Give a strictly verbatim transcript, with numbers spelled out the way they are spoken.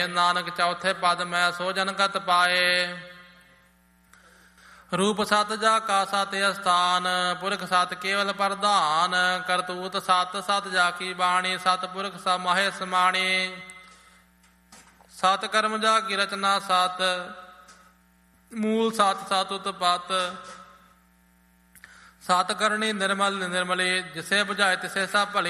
ਨਾਨਕ ਚੌਥੇ ਪਦ ਮੈਂ ਸੋ ਜਨਕਤ ਪਾਏ। ਰੂਪ ਸਤ ਜਾ ਕਾ ਸਤ ਅਸਥਾਨ, ਪੁਰਖ ਸਤ ਕੇਵਲ ਪ੍ਰਧਾਨ। ਕਰਤੂਤ ਸਤ ਸਤ ਜਾ ਕੀ ਬਾਣੀ, ਸਤ ਪੁਰਖ ਸਮਾਹੇ ਸਮਾਣੀ। ਸਤ ਕਰਮ ਜਾ ਕੀ ਰਚਨਾ ਸਤ, ਮੂਲ ਸਤ ਸਤ ਉਤਪਤ। ਸਤ ਕਰਨੀ ਨਿਰਮਲ ਨਿਰਮਲੇ, ਜਿਸੇ ਬੁਝਾਏ ਤਿਸੇ ਸਭ ਭਲੇ।